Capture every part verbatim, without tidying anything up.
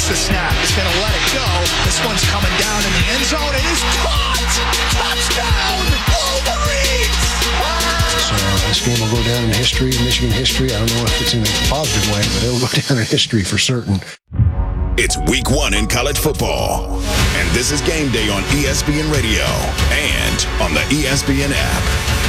takes the snap. He's going to let it go. This one's coming down in the end zone. It is caught. Touchdown, Wolverines. So this game will go down in history, Michigan history. I don't know if it's in a positive way, but it'll go down in history for certain. It's week one in college football, and this is Game Day on E S P N Radio and on the E S P N app.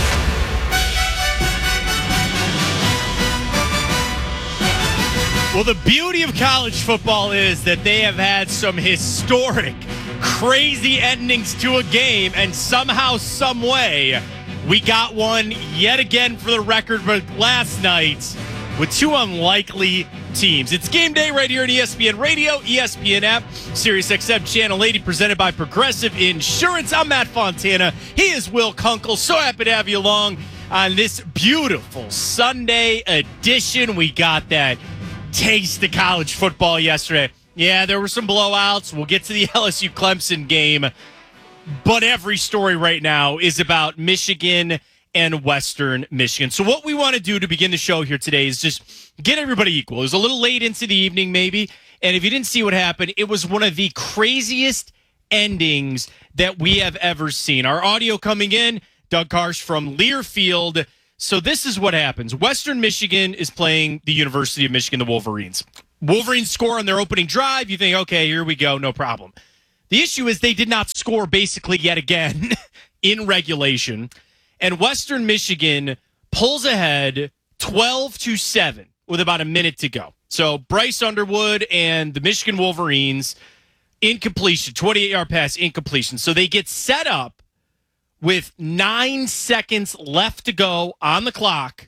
Well, the beauty of college football is that they have had some historic, crazy endings to a game, and somehow, some way, we got one yet again for the record, but last night with two unlikely teams. It's Game Day right here at E S P N Radio, E S P N app, Sirius X M Channel eighty, presented by Progressive Insurance. I'm Matt Fontana. He is Will Kunkel. So happy to have you along on this beautiful Sunday edition. We got that taste of college football yesterday. Yeah, there were some blowouts. We'll get to the L S U Clemson game. But every story right now is about Michigan and Western Michigan. So what we want to do to begin the show here today is just get everybody equal. It was a little late into the evening maybe, and if you didn't see what happened, it was one of the craziest endings that we have ever seen. Our audio coming in, Doug Karsch from Learfield. So this is what happens. Western Michigan is playing the University of Michigan, the Wolverines. Wolverines score on their opening drive. You think, okay, here we go, no problem. The issue is they did not score basically yet again in regulation. And Western Michigan pulls ahead twelve to seven with about a minute to go. So Bryce Underwood and the Michigan Wolverines, incompletion, twenty-eight-yard pass, incompletion. So they get set up with nine seconds left to go on the clock,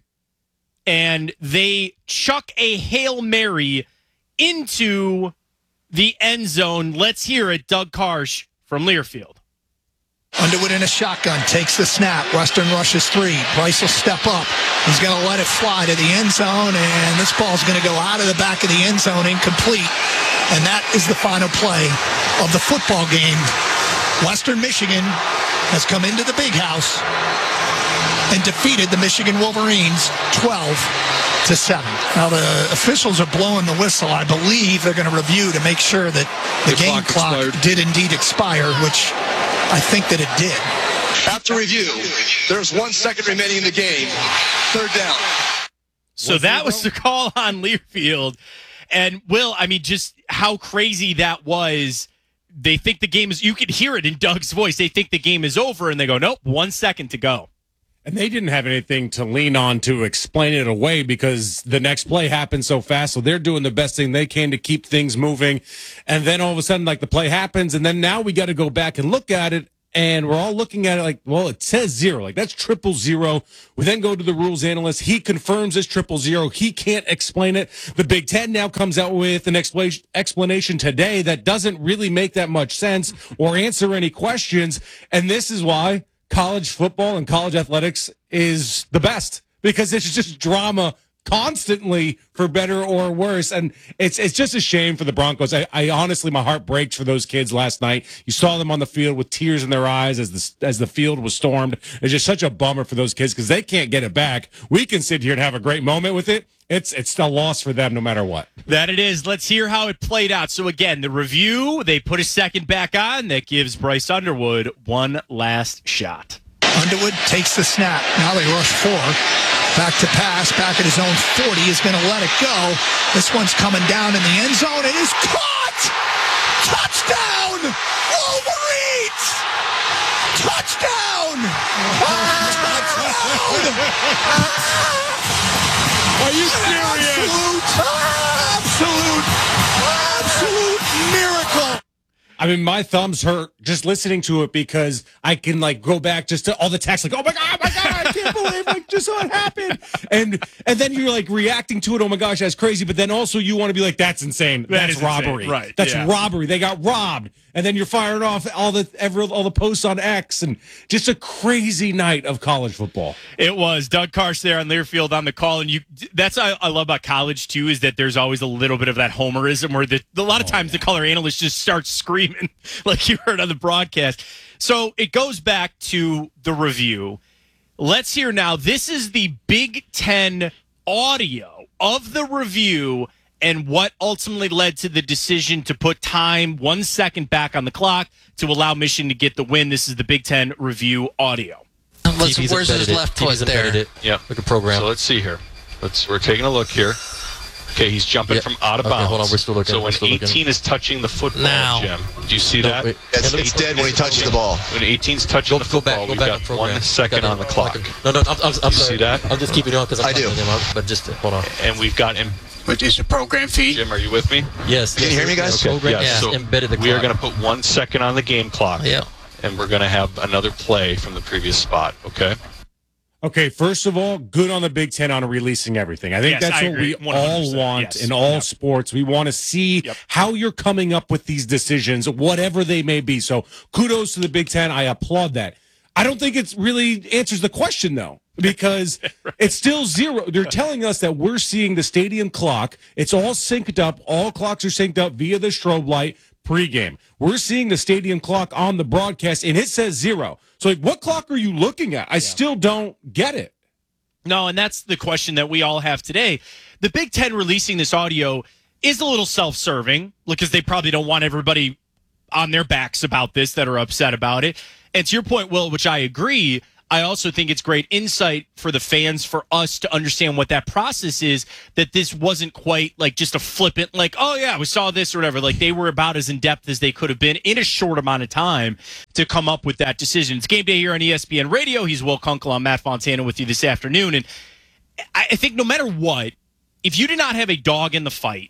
and they chuck a Hail Mary into the end zone. Let's hear it, Doug Karsch from Learfield. Underwood in a shotgun, takes the snap. Western rushes three. Bryce will step up. He's going to let it fly to the end zone, and this ball's going to go out of the back of the end zone, incomplete. And that is the final play of the football game. Western Michigan has come into the big house and defeated the Michigan Wolverines twelve to seven. Now the officials are blowing the whistle. I believe they're going to review to make sure that the, the game clock, clock did indeed expire, which I think that it did. After review, there's one second remaining in the game. Third down. So that was the call on Learfield. And Will, I mean, just how crazy that was. They think the game is, you could hear it in Doug's voice. They think the game is over, and they go, nope, one second to go. And they didn't have anything to lean on to explain it away because the next play happened so fast. So they're doing the best thing they can to keep things moving. And then all of a sudden, like, the play happens. And then now we got to go back and look at it. And we're all looking at it like, well, it says zero. Like, that's triple zero. We then go to the rules analyst. He confirms it's triple zero. He can't explain it. The Big Ten now comes out with an explanation today that doesn't really make that much sense or answer any questions. And this is why college football and college athletics is the best, because it's just drama constantly, for better or worse. And it's it's just a shame for the Broncos. I, I honestly, my heart breaks for those kids last night. You saw them on the field with tears in their eyes as the, as the field was stormed. It's just such a bummer for those kids because they can't get it back. We can sit here and have a great moment with it. It's it's still a loss for them no matter what. That it is. Let's hear how it played out. So again, the review, they put a second back on. That gives Bryce Underwood one last shot. Underwood takes the snap. Now they rush four. Back to pass, back at his own forty, is going to let it go. This one's coming down in the end zone. It is caught! Touchdown! Wolverines! Touchdown! Touchdown! Are you serious? Absolute, absolute, absolute miracle. I mean, my thumbs hurt just listening to it because I can, like, go back just to all the texts, like, oh, my God, oh my God, I can't believe, like, just what happened. And and then you're, like, reacting to it, oh, my gosh, that's crazy. But then also you want to be like, that's insane. That That's is robbery. insane. Right. That's yeah. robbery. They got robbed. And then you're firing off all the every, all the posts on X. And just a crazy night of college football. It was. Doug Karsch there on Learfield on the call. And you that's what I love about college, too, is that there's always a little bit of that homerism where the, a lot of times oh, yeah. the color analyst just starts screaming like you heard on the broadcast. So it goes back to the review. Let's hear now. This is the Big Ten audio of the review and what ultimately led to the decision to put time one second back on the clock to allow Michigan to get the win. This is the Big Ten review audio. Where's his left foot there? It. Yeah, like a program. So let's see here. Let's we're taking a look here. Okay, he's jumping yeah. from out of okay, bounds. Hold on, we're still looking. So when still eighteen looking. is touching the football, now. Jim, do you see no, that? Wait. It's, it's dead when he touches the ball. When eighteen's touching go, the football, go we've back, got go back one second got on the clock. No, no, I'm, I'm, I'm you sorry. see that? I'm just keeping it on because I'm I do. him up, but just hold on. And we've got him. Which is the program feed. Jim, are you with me? Yes. Can yes, you hear me, guys? Okay. Program, Yeah, yeah, so embedded the we are clock. going to put one second on the game clock. Yeah. And we're going to have another play from the previous spot. Okay. Okay, first of all, good on the Big Ten on releasing everything. I think Yes, that's I what agree. we one hundred percent. all want Yes. in all Yep. sports. We want to see Yep. how you're coming up with these decisions, whatever they may be. So kudos to the Big Ten. I applaud that. I don't think it really answers the question, though, because right. it's still zero. They're telling us that we're seeing the stadium clock. It's all synced up. All clocks are synced up via the strobe light pregame. We're seeing the stadium clock on the broadcast, and it says zero. So, like, what clock are you looking at? I yeah. still don't get it. No, and that's the question that we all have today. The Big Ten releasing this audio is a little self-serving because they probably don't want everybody on their backs about this that are upset about it. And to your point, Will, which I agree, I also think it's great insight for the fans, for us to understand what that process is, that this wasn't quite like just a flippant, like, oh, yeah, we saw this or whatever. Like, they were about as in-depth as they could have been in a short amount of time to come up with that decision. It's Game Day here on E S P N Radio. He's Will Kunkel. I'm Matt Fontana with you this afternoon. And I think no matter what, if you did not have a dog in the fight,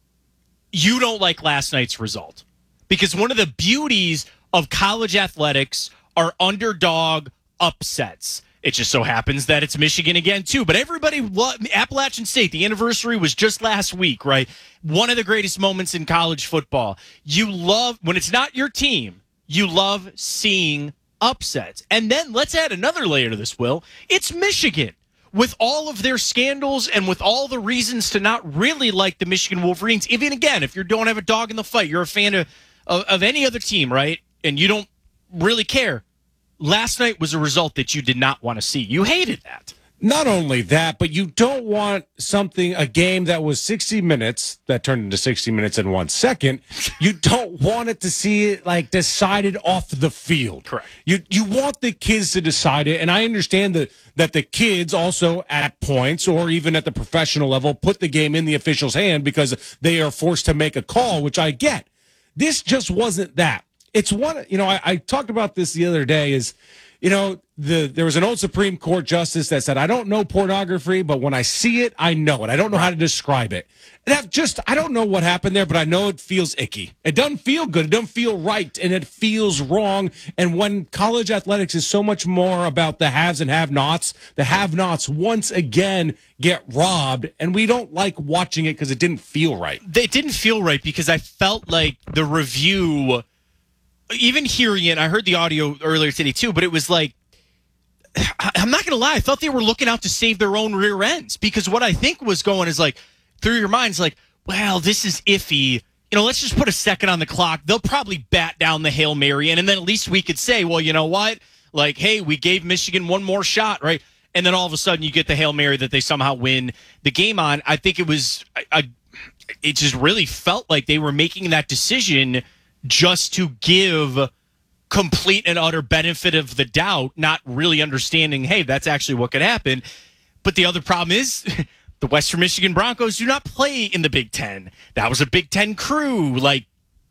you don't like last night's result. Because one of the beauties of college athletics are underdog upsets. It just so happens that it's Michigan again, too. But everybody, Appalachian State, the anniversary was just last week, right? One of the greatest moments in college football. You love, when it's not your team, you love seeing upsets. And then let's add another layer to this, Will. It's Michigan. With all of their scandals and with all the reasons to not really like the Michigan Wolverines, even again, if you don't have a dog in the fight, you're a fan of, of, of any other team, right? And you don't really care. Last night was a result that you did not want to see. You hated that. Not only that, but you don't want something, a game that was sixty minutes, that turned into sixty minutes in one second. You don't want it to see it like decided off the field. Correct. You you want the kids to decide it. And I understand that, that the kids also at points or even at the professional level put the game in the official's hand because they are forced to make a call, which I get. This just wasn't that. It's one, you know, I, I talked about this the other day is, you know, the there was an old Supreme Court justice that said, I don't know pornography, but when I see it, I know it. I don't know how to describe it. And that just, I don't know what happened there, but I know it feels icky. It doesn't feel good. It doesn't feel right, and it feels wrong. And when college athletics is so much more about the haves and have-nots, the have-nots once again get robbed, and we don't like watching it because it didn't feel right. It didn't feel right because I felt like the review... Even hearing it, I heard the audio earlier today too, but it was like, I'm not going to lie, I thought they were looking out to save their own rear ends because what I think was going is like, through your mind's like, well, this is iffy. You know, let's just put a second on the clock. They'll probably bat down the Hail Mary, and then at least we could say, well, you know what? Like, hey, we gave Michigan one more shot, right? And then all of a sudden you get the Hail Mary that they somehow win the game on. I think it was, I, I, it just really felt like they were making that decision just to give complete and utter benefit of the doubt, not really understanding, hey, that's actually what could happen. But the other problem is the Western Michigan Broncos do not play in the Big Ten. That was a Big Ten crew. Like,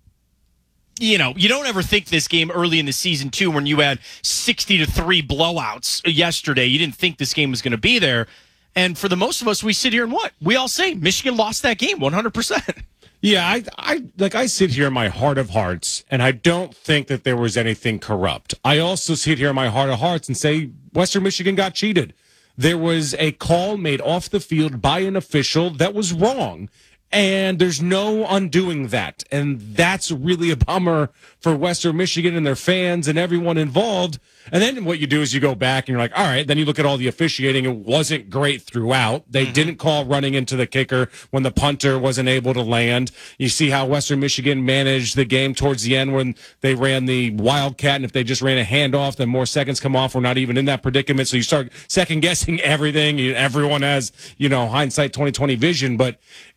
you know, you don't ever think this game early in the season, too, when you had sixty to three blowouts yesterday. You didn't think this game was going to be there. And for the most of us, we sit here and what? We all say Michigan lost that game one hundred percent. Yeah, I, I like I sit here in my heart of hearts, and I don't think that there was anything corrupt. I also sit here in my heart of hearts and say Western Michigan got cheated. There was a call made off the field by an official that was wrong, and there's no undoing that. And that's really a bummer for Western Michigan and their fans and everyone involved. And then what you do is you go back and you're like, all right, then you look at all the officiating. It wasn't great throughout. They mm-hmm. didn't call running into the kicker when the punter wasn't able to land. You see how Western Michigan managed the game towards the end when they ran the Wildcat. And if they just ran a handoff, then more seconds come off. We're not even in that predicament. So you start second guessing everything. You, everyone has, you know, hindsight twenty twenty vision, but it's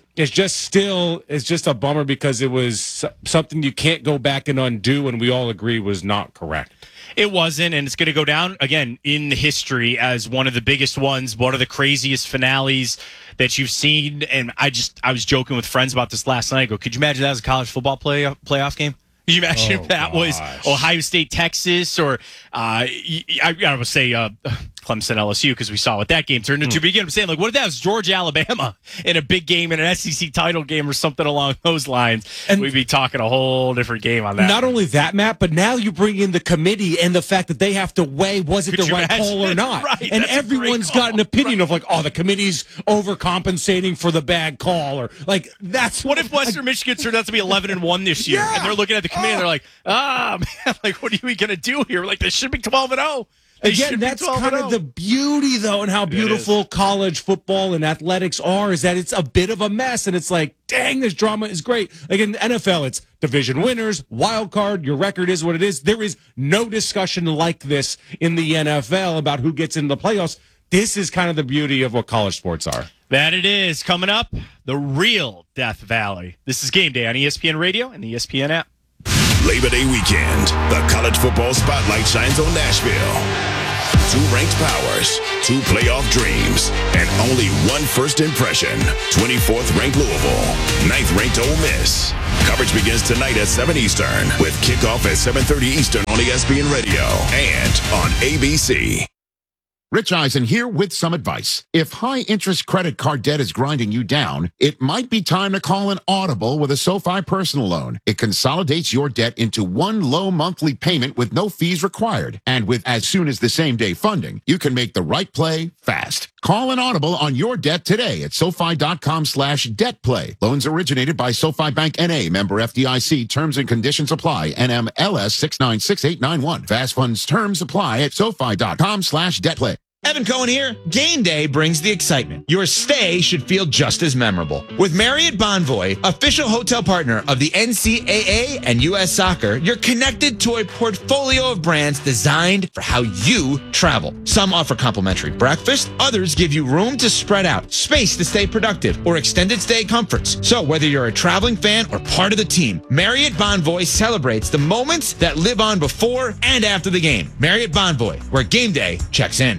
it's just still, it's just a bummer because it was something you can't go back and undo, and we all agree was not correct. It wasn't, and it's going to go down, again, in history as one of the biggest ones, one of the craziest finales that you've seen. And I just, I was joking with friends about this last night. I go, could you imagine that as a college football play, playoff game? Could you imagine oh, if that gosh. was Ohio State, Texas, or uh, I, I would say uh, Clemson, L S U, because we saw what that game turned into. Mm. But again, I'm saying, like, what if that was Georgia, Alabama in a big game, in an S E C title game or something along those lines? And we'd be talking a whole different game on that. Not only that, Matt, but now you bring in the committee and the fact that they have to weigh, was it Could the right imagine? call or not? Right, and everyone's got an opinion right. of, like, oh, the committee's overcompensating for the bad call. Or, like, that's what if Western like, Michigan turned out to be eleven and one this year? Yeah. And they're looking at the committee oh. and they're like, ah, man, like, what are we going to do here? Like, they should be twelve and oh. Again, that's kind of the beauty, though, and how beautiful college football and athletics are, is that it's a bit of a mess, and it's like, dang, this drama is great. Like in the N F L, it's division winners, wild card, your record is what it is. There is no discussion like this in the N F L about who gets into the playoffs. This is kind of the beauty of what college sports are. That it is. Coming up, the real Death Valley. This is Game Day on E S P N Radio and the E S P N app. Labor Day weekend, the college football spotlight shines on Nashville. Two ranked powers, two playoff dreams, and only one first impression. twenty-fourth ranked Louisville, ninth ranked Ole Miss. Coverage begins tonight at seven Eastern with kickoff at seven thirty Eastern on E S P N Radio and on A B C. Rich Eisen here with some advice. If high-interest credit card debt is grinding you down, it might be time to call an Audible with a SoFi personal loan. It consolidates your debt into one low monthly payment with no fees required. And with as soon as the same-day funding, you can make the right play fast. Call an Audible on your debt today at SoFi.com slash debt play. Loans originated by SoFi Bank N A, member F D I C. Terms and conditions apply. N M L S six nine six eight nine one. Fast funds terms apply at SoFi.com slash debt play. Evan Cohen here. Game day brings the excitement. Your stay should feel just as memorable. With Marriott Bonvoy, official hotel partner of the N C double A and U S Soccer, you're connected to a portfolio of brands designed for how you travel. Some offer complimentary breakfast, others give you room to spread out, space to stay productive, or extended stay comforts. So whether you're a traveling fan or part of the team, Marriott Bonvoy celebrates the moments that live on before and after the game. Marriott Bonvoy, where game day checks in.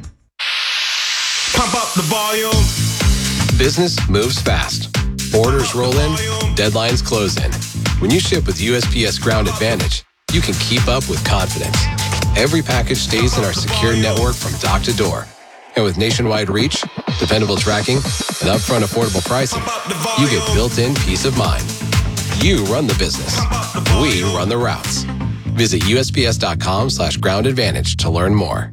Pump up the volume. Business moves fast. Orders roll in, deadlines close in. When you ship with U S P S Ground Advantage, you can keep up with confidence. Every package stays in our secure network from dock to door. And with nationwide reach, dependable tracking, and upfront affordable pricing, you get built-in peace of mind. You run the business. We run the routes. Visit USPS.com slash ground advantage to learn more.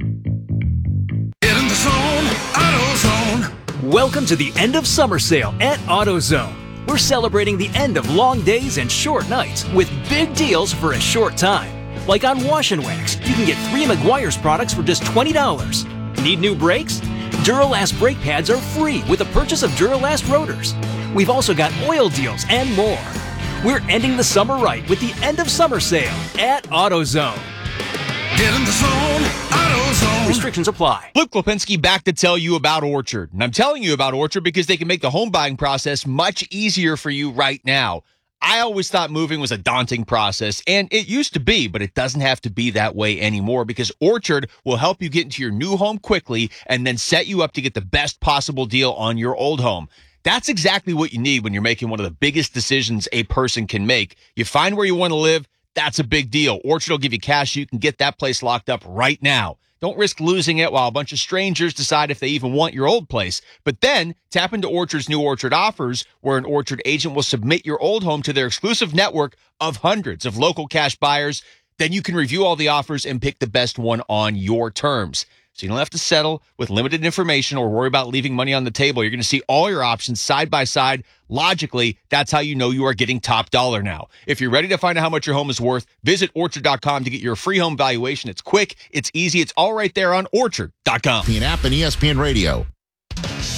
Welcome to the end of summer sale at AutoZone. We're celebrating the end of long days and short nights with big deals for a short time. Like on Wash and Wax, you can get three Meguiar's products for just twenty dollars. Need new brakes? Duralast brake pads are free with the purchase of Duralast rotors. We've also got oil deals and more. We're ending the summer right with the end of summer sale at AutoZone. Get in the zone, AutoZone. Restrictions apply. Luke Lipinski back to tell you about Orchard. And I'm telling you about Orchard because they can make the home buying process much easier for you right now. I always thought moving was a daunting process, and it used to be, but it doesn't have to be that way anymore because Orchard will help you get into your new home quickly and then set you up to get the best possible deal on your old home. That's exactly what you need when you're making one of the biggest decisions a person can make. You find where you want to live. That's a big deal. Orchard will give you cash so you can get that place locked up right now. Don't risk losing it while a bunch of strangers decide if they even want your old place. But then tap into Orchard's new Orchard offers, where an Orchard agent will submit your old home to their exclusive network of hundreds of local cash buyers. Then you can review all the offers and pick the best one on your terms. So you don't have to settle with limited information or worry about leaving money on the table. You're going to see all your options side by side. Logically, that's how you know you are getting top dollar now. If you're ready to find out how much your home is worth, visit Orchard dot com to get your free home valuation. It's quick, it's easy, it's all right there on Orchard dot com. The app and E S P N Radio.